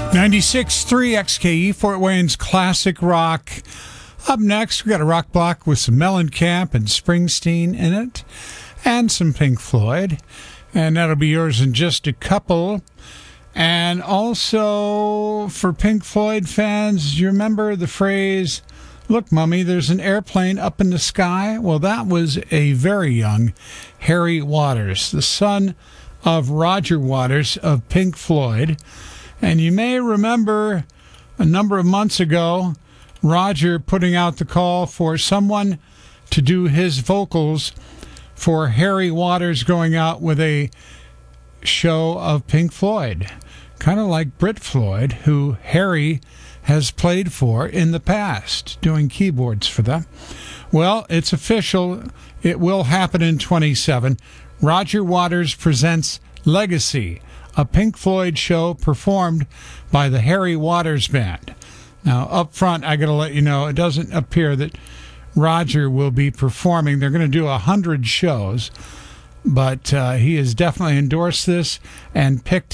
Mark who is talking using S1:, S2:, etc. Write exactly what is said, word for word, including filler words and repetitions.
S1: ninety-six point three X K E, Fort Wayne's classic rock. Up next, we got a rock block with some Mellencamp and Springsteen in it, and some Pink Floyd. And that'll be yours in just a couple. And also, for Pink Floyd fans, you remember the phrase, "Look, Mummy, there's an airplane up in the sky"? Well, that was a very young Harry Waters, the son of Roger Waters of Pink Floyd. And you may remember a number of months ago, Roger putting out the call for someone to do his vocals for Harry Waters going out with a show of Pink Floyd, kind of like Brit Floyd, who Harry has played for in the past, doing keyboards for them. Well, it's official. It will happen in twenty-seven. Roger Waters presents Legacy, a Pink Floyd show performed by the Harry Waters Band. Now, up front, I got to let you know, it doesn't appear that Roger will be performing. They're going to do a hundred shows, but uh, he has definitely endorsed this and picked